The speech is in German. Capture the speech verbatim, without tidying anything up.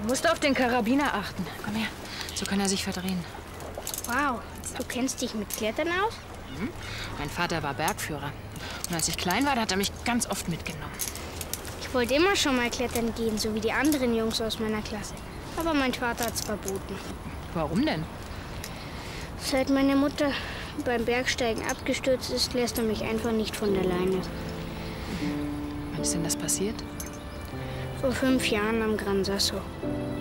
Du musst auf den Karabiner achten. Komm her, so kann er sich verdrehen. Wow, du kennst dich mit Klettern aus? Mhm. Mein Vater war Bergführer. Und als ich klein war, da hat er mich ganz oft mitgenommen. Ich wollte immer schon mal klettern gehen, so wie die anderen Jungs aus meiner Klasse. Aber mein Vater hat es verboten. Warum denn? Seit meine Mutter beim Bergsteigen abgestürzt ist, lässt er mich einfach nicht von der Leine. Wann ist denn das passiert? Vor fünf Jahren am Gran Sasso.